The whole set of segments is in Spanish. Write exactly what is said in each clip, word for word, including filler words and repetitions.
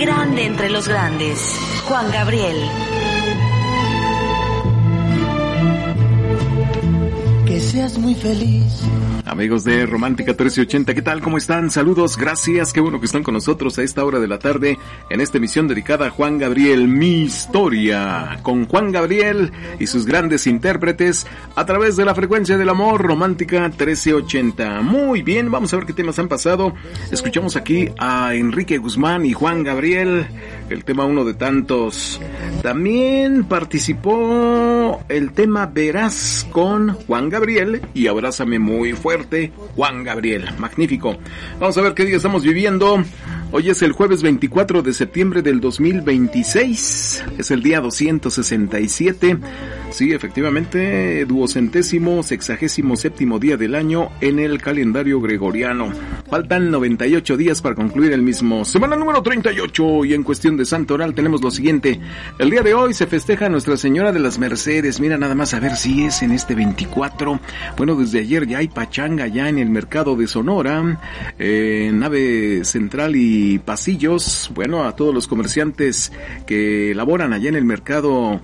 grande entre los grandes, Juan Gabriel. Que seas muy feliz. Amigos de Romántica trece ochenta, ¿qué tal? ¿Cómo están? Saludos, gracias, qué bueno que están con nosotros a esta hora de la tarde en esta emisión dedicada a Juan Gabriel, mi historia, con Juan Gabriel y sus grandes intérpretes a través de la frecuencia del amor, Romántica trece ochenta. Muy bien, vamos a ver qué temas han pasado. Escuchamos aquí a Enrique Guzmán y Juan Gabriel, el tema uno de tantos. También participó el tema Verás con Juan Gabriel y Abrázame muy fuerte, Juan Gabriel. Magnífico. Vamos a ver qué día estamos viviendo. Hoy es el jueves veinticuatro de septiembre del dos mil veintiséis. Es el día doscientos sesenta y siete. Sí, efectivamente, duocentésimo, sexagésimo séptimo día del año en el calendario gregoriano. Faltan noventa y ocho días para concluir el mismo. Semana número treinta y ocho. Y en cuestión de santoral tenemos lo siguiente. El día de hoy se festeja Nuestra Señora de las Mercedes. Mira nada más a ver si es en este veinticuatro. Bueno, desde ayer ya hay pachanga ya en el mercado de Sonora, eh, nave central y pasillos. Bueno, a todos los comerciantes que laboran allá en el mercado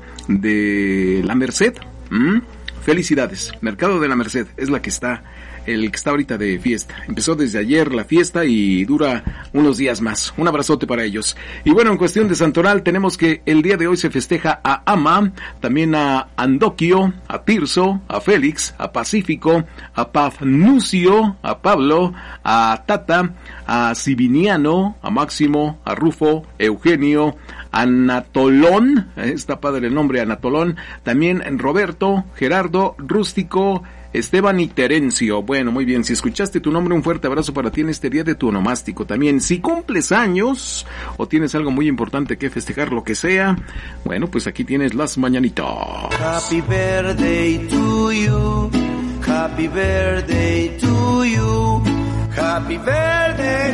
de la Merced, ¿Mm? felicidades. Mercado de la Merced es la que está, el que está ahorita de fiesta. Empezó desde ayer la fiesta y dura unos días más. Un abrazote para ellos. Y bueno, en cuestión de santoral tenemos que el día de hoy se festeja a Ama, también a Andoquio, a Tirso, a Félix, a Pacífico, a Pafnucio, a Pablo, a Tata, a Sibiniano, a Máximo, a Rufo, Eugenio, Anatolón, está padre el nombre, Anatolón, también Roberto, Gerardo, Rústico, Esteban y Terencio. Bueno, muy bien, si escuchaste tu nombre, un fuerte abrazo para ti en este día de tu onomástico. También, si cumples años o tienes algo muy importante que festejar, lo que sea, bueno, pues aquí tienes las mañanitas. Happy birthday to you, happy birthday to you, happy birthday.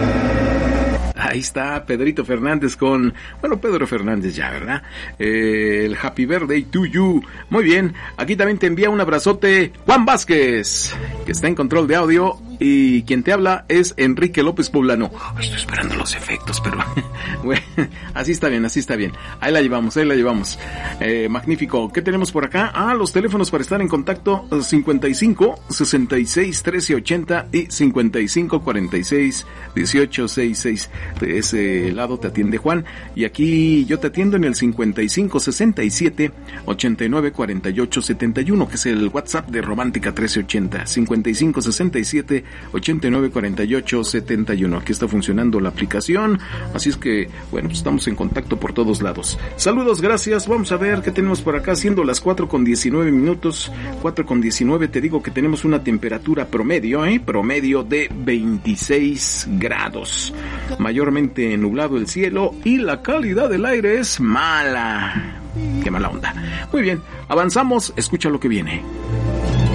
Ahí está Pedrito Fernández con, bueno, Pedro Fernández ya, ¿verdad? Eh, el Happy Birthday to you. Muy bien, aquí también te envía un abrazote Juan Vázquez, que está en control de audio, y quien te habla es Enrique López Poblano. Estoy esperando los efectos, pero bueno, así está bien, así está bien. Ahí la llevamos, ahí la llevamos. Eh, magnífico. ¿Qué tenemos por acá? Ah, los teléfonos para estar en contacto: cincuenta y cinco, sesenta y seis, trece ochenta y cincuenta y cinco, cuarenta y seis, dieciocho, sesenta y seis. De ese lado te atiende Juan, y aquí yo te atiendo en el cincuenta y cinco, sesenta y siete, ochenta y nueve, cuarenta y ocho, setenta y uno, que es el WhatsApp de Romántica trece ochenta. cincuenta y cinco, sesenta y siete, ochenta y nueve, cuarenta y ocho, setenta y uno. Aquí está funcionando la aplicación, así es que, bueno, pues estamos en contacto por todos lados. Saludos, gracias. Vamos a ver qué tenemos por acá, siendo las cuatro con diecinueve minutos, cuatro con diecinueve. Te digo que tenemos una temperatura promedio, ¿eh? Promedio de veintiséis grados. Mayormente nublado el cielo y la calidad del aire es mala. Qué mala onda. Muy bien, avanzamos, escucha lo que viene.